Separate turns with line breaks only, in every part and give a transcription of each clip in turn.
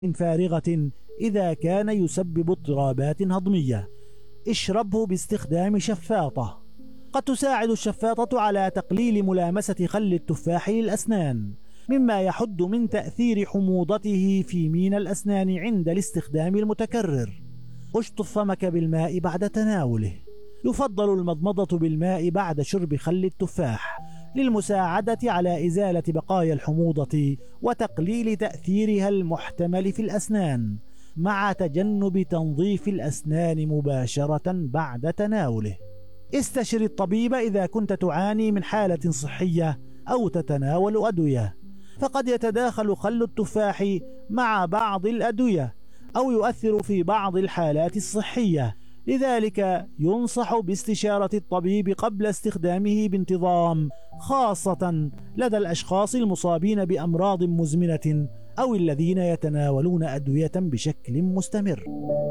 فارغة إذا كان يسبب اضطرابات هضمية. اشربه باستخدام شفاطة. قد تساعد الشفاطة على تقليل ملامسة خل التفاح للأسنان، مما يحد من تأثير حموضته في مينا الأسنان عند الاستخدام المتكرر. اشطف فمك بالماء بعد تناوله. يفضل المضمضة بالماء بعد شرب خل التفاح للمساعدة على إزالة بقايا الحموضة وتقليل تأثيرها المحتمل في الأسنان، مع تجنب تنظيف الأسنان مباشرة بعد تناوله. استشر الطبيب إذا كنت تعاني من حالة صحية أو تتناول أدوية، فقد يتداخل خل التفاح مع بعض الأدوية أو يؤثر في بعض الحالات الصحية، لذلك ينصح باستشارة الطبيب قبل استخدامه بانتظام، خاصة لدى الأشخاص المصابين بأمراض مزمنة أو الذين يتناولون أدوية بشكل مستمر.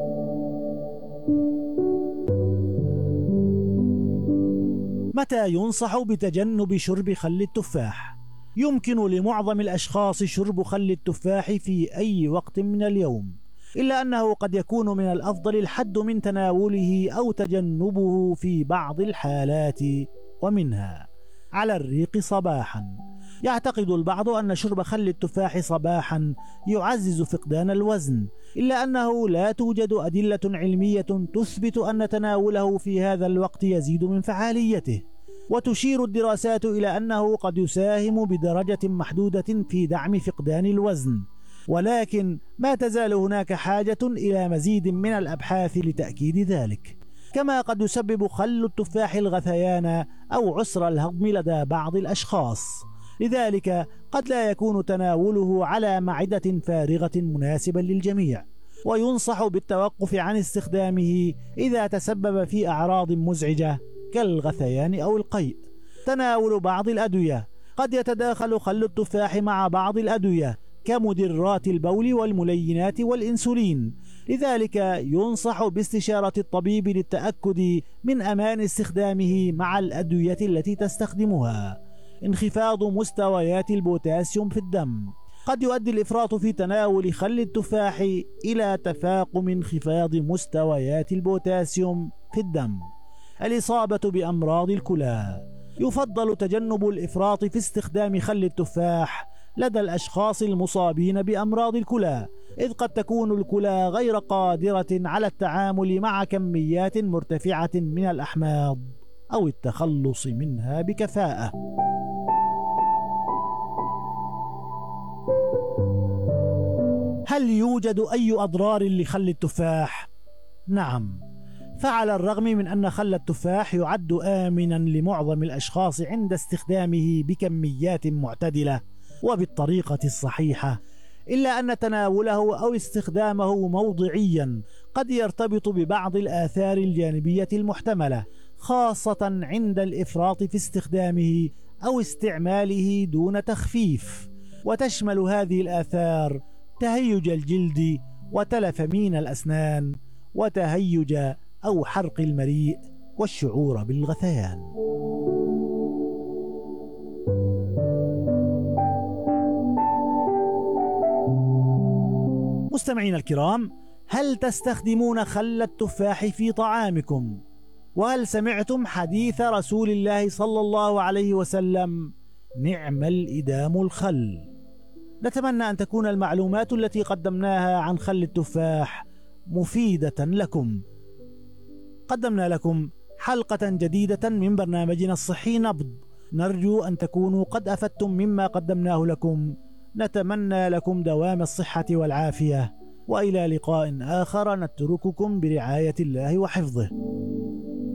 متى ينصح بتجنب شرب خل التفاح؟ يمكن لمعظم الأشخاص شرب خل التفاح في أي وقت من اليوم، إلا أنه قد يكون من الأفضل الحد من تناوله أو تجنبه في بعض الحالات، ومنها على الريق صباحا. يعتقد البعض أن شرب خل التفاح صباحا يعزز فقدان الوزن، إلا أنه لا توجد أدلة علمية تثبت أن تناوله في هذا الوقت يزيد من فعاليته، وتشير الدراسات إلى أنه قد يساهم بدرجة محدودة في دعم فقدان الوزن، ولكن ما تزال هناك حاجة إلى مزيد من الأبحاث لتأكيد ذلك. كما قد يسبب خل التفاح الغثيان أو عسر الهضم لدى بعض الأشخاص، لذلك قد لا يكون تناوله على معدة فارغة مناسبا للجميع، وينصح بالتوقف عن استخدامه إذا تسبب في أعراض مزعجة كالغثيان أو القيء. تناول بعض الأدوية. قد يتداخل خل التفاح مع بعض الأدوية كمدرات البول والملينات والإنسولين، لذلك ينصح باستشارة الطبيب للتأكد من أمان استخدامه مع الأدوية التي تستخدمها. انخفاض مستويات البوتاسيوم في الدم. قد يؤدي الإفراط في تناول خل التفاح إلى تفاقم انخفاض مستويات البوتاسيوم في الدم. الإصابة بأمراض الكلى. يفضل تجنب الإفراط في استخدام خل التفاح لدى الأشخاص المصابين بأمراض الكلى، إذ قد تكون الكلى غير قادرة على التعامل مع كميات مرتفعة من الأحماض أو التخلص منها بكفاءة. هل يوجد أي أضرار لخل التفاح؟ نعم، فعلى الرغم من أن خل التفاح يعد آمنا لمعظم الأشخاص عند استخدامه بكميات معتدلة وبالطريقة الصحيحة، إلا أن تناوله أو استخدامه موضعيا قد يرتبط ببعض الآثار الجانبية المحتملة، خاصة عند الإفراط في استخدامه أو استعماله دون تخفيف، وتشمل هذه الآثار تهيج الجلد وتلف مين الأسنان وتهيج أو حرق المريء والشعور بالغثيان. مستمعين الكرام، هل تستخدمون خل التفاح في طعامكم؟ وهل سمعتم حديث رسول الله صلى الله عليه وسلم: نعم الإدام الخل؟ نتمنى أن تكون المعلومات التي قدمناها عن خل التفاح مفيدة لكم. قدمنا لكم حلقة جديدة من برنامجنا الصحي نبض، نرجو أن تكونوا قد أفدتم مما قدمناه لكم. نتمنى لكم دوام الصحة والعافية، وإلى لقاء آخر نترككم برعاية الله وحفظه.